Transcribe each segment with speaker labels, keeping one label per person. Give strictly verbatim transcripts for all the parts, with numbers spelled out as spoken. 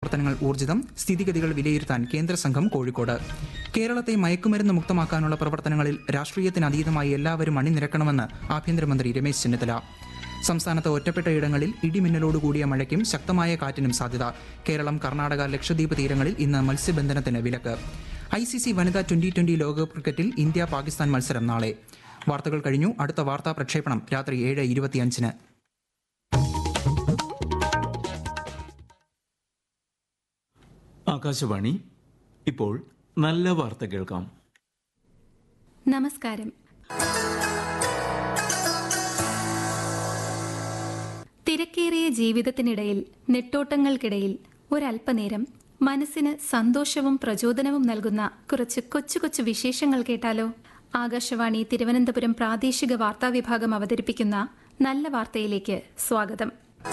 Speaker 1: പ്രവർത്തനങ്ങൾ ഊർജിതം, സ്ഥിതിഗതികൾ വിലയിരുത്താൻ കേന്ദ്ര സംഘം കോഴിക്കോട്. കേരളത്തെ മയക്കുമരുന്ന് മുക്തമാക്കാനുള്ള പ്രവർത്തനങ്ങളിൽ രാഷ്ട്രീയത്തിനതീതമായി എല്ലാവരും അണിനിരക്കണമെന്ന് ആഭ്യന്തരമന്ത്രി രമേശ് ചെന്നിത്തല. സംസ്ഥാനത്ത് ഒറ്റപ്പെട്ട ഇടങ്ങളിൽ ഇടിമിന്നലോടുകൂടിയ മഴയ്ക്കും ശക്തമായ കാറ്റിനും സാധ്യത. കേരളം, കർണാടക, ലക്ഷദ്വീപ് തീരങ്ങളിൽ ഇന്ന് മത്സ്യബന്ധനത്തിന് വിലക്ക്. ഐ സി സി വനിതാ ട്വന്റി ട്വന്റി ലോകകപ്പ് ക്രിക്കറ്റിൽ ഇന്ത്യ പാകിസ്ഥാൻ മത്സരം നാളെ. വാർത്തകൾ കഴിഞ്ഞു. അടുത്ത വാർത്താ പ്രക്ഷേപണം രാത്രി ഏഴ് ഇരുപത്തിയഞ്ചിന്.
Speaker 2: ആകാശവാണി. ഇപ്പോൾ നല്ല വാർത്ത കേൾക്കാം.
Speaker 3: നമസ്കാരം. തിരക്കേറിയ ജീവിതത്തിനിടയിൽ, നെട്ടോട്ടങ്ങൾക്കിടയിൽ ഒരല്പനേരം മനസ്സിന് സന്തോഷവും പ്രചോദനവും നൽകുന്ന കുറച്ച് കൊച്ചു കൊച്ചു വിശേഷങ്ങൾ കേട്ടാലോ? ആകാശവാണി തിരുവനന്തപുരം പ്രാദേശിക വാർത്താ വിഭാഗം അവതരിപ്പിക്കുന്ന നല്ല വാർത്തയിലേക്ക് സ്വാഗതം.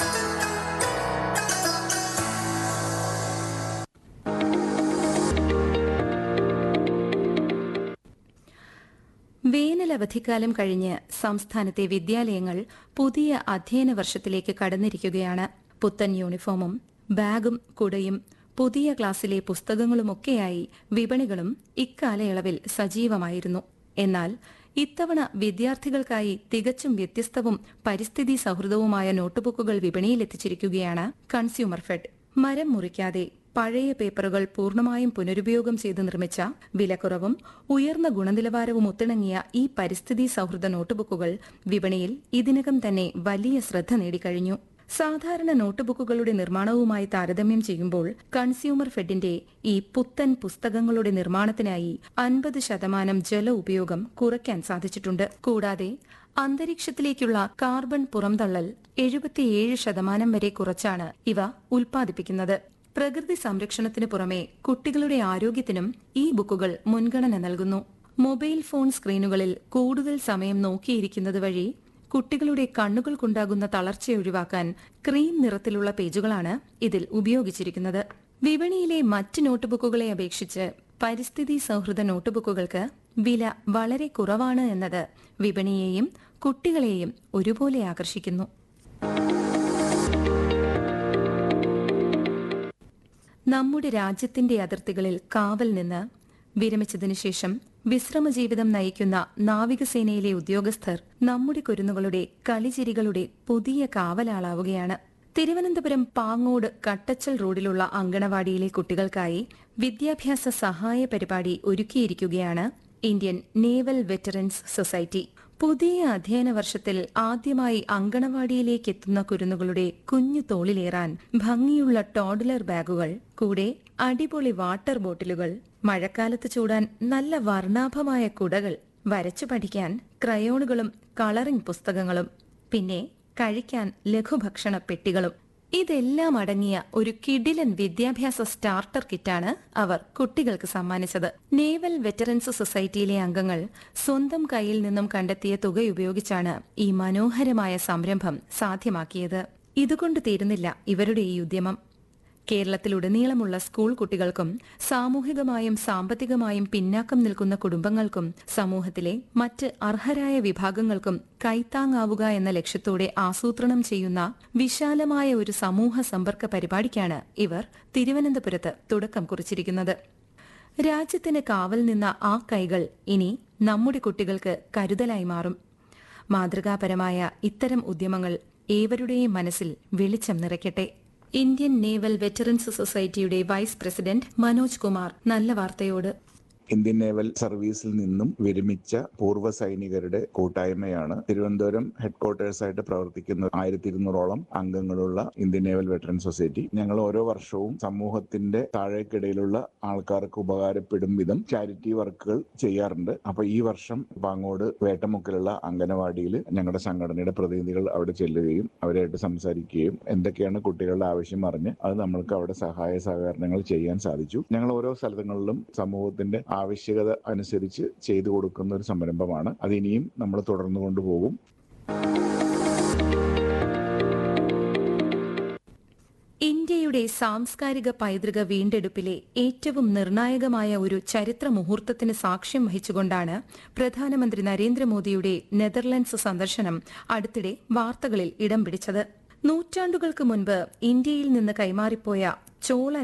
Speaker 3: വേനലവധിക്കാലം കഴിഞ്ഞ് സംസ്ഥാനത്തെ വിദ്യാലയങ്ങൾ പുതിയ അധ്യയന വർഷത്തിലേക്ക് കടന്നിരിക്കുകയാണ്. പുത്തൻ യൂണിഫോമും ബാഗും കുടയും പുതിയ ക്ലാസ്സിലെ പുസ്തകങ്ങളുമൊക്കെയായി വിപണികളും ഇക്കാലയളവിൽ സജീവമായിരുന്നു. എന്നാൽ ഇത്തവണ വിദ്യാർത്ഥികൾക്കായി തികച്ചും വ്യത്യസ്തവും പരിസ്ഥിതി സൗഹൃദവുമായ നോട്ട്ബുക്കുകൾ വിപണിയിലെത്തിച്ചിരിക്കുകയാണ് കൺസ്യൂമർ ഫെഡ്. മരം മുറിക്കാതെ പഴയ പേപ്പറുകൾ പൂർണ്ണമായും പുനരുപയോഗം ചെയ്ത് നിർമ്മിച്ച വിലക്കുറവും ഉയർന്ന ഗുണനിലവാരവും ഒത്തിണങ്ങിയ ഈ പരിസ്ഥിതി സൗഹൃദ നോട്ട്ബുക്കുകൾ വിപണിയിൽ ഇതിനകം തന്നെ വലിയ ശ്രദ്ധ നേടിക്കഴിഞ്ഞു. സാധാരണ നോട്ട്ബുക്കുകളുടെ നിർമ്മാണവുമായി താരതമ്യം ചെയ്യുമ്പോൾ കൺസ്യൂമർ ഫെഡിന്റെ ഈ പുത്തൻ പുസ്തകങ്ങളുടെ നിർമ്മാണത്തിനായി അൻപത് ശതമാനം ജല ഉപയോഗം കുറയ്ക്കാൻ സാധിച്ചിട്ടുണ്ട്. കൂടാതെ അന്തരീക്ഷത്തിലേക്കുള്ള കാർബൺ പുറംതള്ളൽ എഴുപത്തിയേഴ് ശതമാനം വരെ കുറച്ചാണ് ഇവ ഉൽപ്പാദിപ്പിക്കുന്നത്. പ്രകൃതി സംരക്ഷണത്തിന് പുറമെ കുട്ടികളുടെ ആരോഗ്യത്തിനും ഈ ബുക്കുകൾ മുൻഗണന നൽകുന്നു. മൊബൈൽ ഫോൺ സ്ക്രീനുകളിൽ കൂടുതൽ സമയം നോക്കിയിരിക്കുന്നത് വഴി കുട്ടികളുടെ കണ്ണുകൾക്കുണ്ടാകുന്ന തളർച്ച ഒഴിവാക്കാൻ ക്രീം നിറത്തിലുള്ള പേജുകളാണ് ഇതിൽ ഉപയോഗിച്ചിരിക്കുന്നത്. വിപണിയിലെ മറ്റ് നോട്ട്ബുക്കുകളെ അപേക്ഷിച്ച് പരിസ്ഥിതി സൗഹൃദ നോട്ട്ബുക്കുകൾക്ക് വില വളരെ കുറവാണ് എന്നത് വിപണിയെയും കുട്ടികളെയും ഒരുപോലെ ആകർഷിക്കുന്നു. നമ്മുടെ രാജ്യത്തിന്റെ അതിർത്തികളിൽ കാവൽ നിന്ന് വിരമിച്ചതിനു ശേഷം വിശ്രമജീവിതം നയിക്കുന്ന നാവികസേനയിലെ ഉദ്യോഗസ്ഥർ നമ്മുടെ കുരുന്നുകളുടെ കളിചിരികളുടെ പുതിയ കാവലാളാവുകയാണ്. തിരുവനന്തപുരം പാങ്ങോട് കട്ടച്ചൽ റോഡിലുള്ള അങ്കണവാടിയിലെ കുട്ടികൾക്കായി വിദ്യാഭ്യാസ സഹായ പരിപാടി ഒരുക്കിയിരിക്കുകയാണ് ഇന്ത്യൻ നേവൽ വെറ്ററൻസ് സൊസൈറ്റി. പുതിയ അധ്യയന വർഷത്തിൽ ആദ്യമായി അങ്കണവാടിയിലേക്ക് എത്തുന്ന കുരുന്നുകളുടെ കുഞ്ഞു തോളിലേറാൻ ഭംഗിയുള്ള ടോഡ്ലർ ബാഗുകൾ, കൂടെ അടിപൊളി വാട്ടർ ബോട്ടിലുകൾ, മഴക്കാലത്ത് ചൂടാൻ നല്ല വർണ്ണാഭമായ കുടകൾ, വരച്ചു പഠിക്കാൻ ക്രയോണുകളും കളറിംഗ് പുസ്തകങ്ങളും, പിന്നെ കഴിക്കാൻ ലഘുഭക്ഷണ പെട്ടികളും, ഇതെല്ലാം അടങ്ങിയ ഒരു കിടിലൻ വിദ്യാഭ്യാസ സ്റ്റാർട്ടർ കിറ്റാണ് അവർ കുട്ടികൾക്ക് സമ്മാനിച്ചത്. നേവൽ വെറ്ററൻസ് സൊസൈറ്റിയിലെ അംഗങ്ങൾ സ്വന്തം കയ്യിൽ നിന്നും കണ്ടെത്തിയ തുക ഉപയോഗിച്ചാണ് ഈ മനോഹരമായ സംരംഭം സാധ്യമാക്കിയത്. ഇതുകൊണ്ട് തീരുന്നില്ല ഇവരുടെ ഈ ഉദ്യമം. കേരളത്തിലുടനീളമുള്ള സ്കൂൾ കുട്ടികൾക്കും സാമൂഹികമായും സാമ്പത്തികമായും പിന്നാക്കം നിൽക്കുന്ന കുടുംബങ്ങൾക്കും സമൂഹത്തിലെ മറ്റ് അർഹരായ വിഭാഗങ്ങൾക്കും കൈത്താങ്ങാവുക എന്ന ലക്ഷ്യത്തോടെ ആസൂത്രണം ചെയ്യുന്ന വിശാലമായ ഒരു സമൂഹ സമ്പർക്ക പരിപാടിക്കാണ് ഇവർ തിരുവനന്തപുരത്ത് തുടക്കം കുറിച്ചിരിക്കുന്നത്. രാജ്യത്തിന് കാവൽ നിന്ന ആ കൈകൾ ഇനി നമ്മുടെ കുട്ടികൾക്ക് കരുതലായി മാറും. മാതൃകാപരമായ ഇത്തരം ഉദ്യമങ്ങൾ ഏവരുടെയും മനസ്സിൽ വെളിച്ചം നിറയ്ക്കട്ടെ. ഇന്ത്യൻ നേവൽ വെറ്ററൻസ് സൊസൈറ്റിയുടെ വൈസ് പ്രസിഡന്റ് മനോജ് കുമാർ നല്ല വാർത്തയോട്.
Speaker 4: ഇന്ത്യൻ നേവൽ സർവീസിൽ നിന്നും വിരമിച്ച പൂർവ്വ സൈനികരുടെ കൂട്ടായ്മയാണ് തിരുവനന്തപുരം ഹെഡ്ക്വാർട്ടേഴ്സ് ആയിട്ട് പ്രവർത്തിക്കുന്ന ആയിരത്തി ഇരുന്നൂറോളം അംഗങ്ങളുള്ള ഇന്ത്യൻ നേവൽ വെറ്ററൻ സൊസൈറ്റി. ഞങ്ങൾ ഓരോ വർഷവും സമൂഹത്തിന്റെ താഴേക്കിടയിലുള്ള ആൾക്കാർക്ക് ഉപകാരപ്പെടും വിധം ചാരിറ്റി വർക്കുകൾ ചെയ്യാറുണ്ട്. അപ്പൊ ഈ വർഷം പാങ്ങോട് വേട്ടമുക്കിലുള്ള അംഗനവാടിയിൽ ഞങ്ങളുടെ സംഘടനയുടെ പ്രതിനിധികൾ അവിടെ ചെല്ലുകയും അവരായിട്ട് സംസാരിക്കുകയും എന്തൊക്കെയാണ് കുട്ടികളുടെ ആവശ്യം അറിഞ്ഞ് അത് നമ്മൾക്ക് അവിടെ സഹായ സഹകരണങ്ങൾ ചെയ്യാൻ സാധിച്ചു. ഞങ്ങൾ ഓരോ സ്ഥലങ്ങളിലും സമൂഹത്തിന്റെ ആവശ്യകത അനുസരിച്ച് ചെയ്തു കൊടുക്കുന്ന ഒരു സംരംഭമാണ്. അതിനിയും നമ്മൾ തുടർന്നു കൊണ്ടുപോകും.
Speaker 3: ഇന്ത്യയുടെ സാംസ്കാരിക പൈതൃക വീണ്ടെടുപ്പിലെ ഏറ്റവും നിർണായകമായ ഒരു ചരിത്ര മുഹൂർത്തത്തിന് സാക്ഷ്യം വഹിച്ചുകൊണ്ടാണ് പ്രധാനമന്ത്രി നരേന്ദ്രമോദിയുടെ നെതർലൻഡ്സ് സന്ദർശനം അടുത്തിടെ വാർത്തകളിൽ ഇടം പിടിച്ചത്. നൂറ്റാണ്ടുകൾക്ക് മുൻപ് ഇന്ത്യയിൽ നിന്ന് കൈമാറിപ്പോയ ചോള